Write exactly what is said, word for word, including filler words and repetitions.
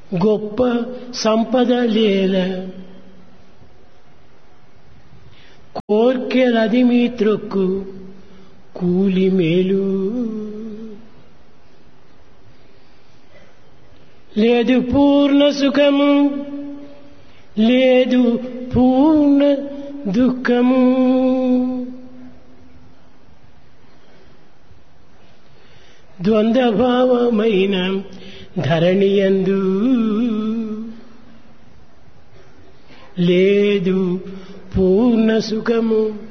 గొప్ప సంపద లేల కోర్కెలది మీ త్రొక్కు కూలి మేలు లేదు పూర్ణ సుఖము లేదు పూర్ణ దుఃఖము ద్వంద్వభావమైన ధరణియందు లేదు పూర్ణ సుఖము.